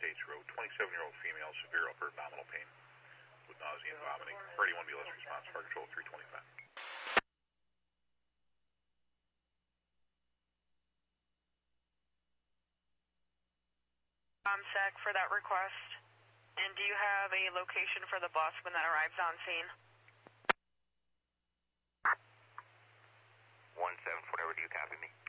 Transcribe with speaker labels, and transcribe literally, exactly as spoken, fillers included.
Speaker 1: States Road. twenty-seven-year-old female, severe upper abdominal pain with nausea and vomiting. Party one ambulance response, Fire Control three twenty-five.
Speaker 2: ComSec for that request. And do you have a location for the bus when that arrives on scene?
Speaker 3: one seven, whatever, do you copy me?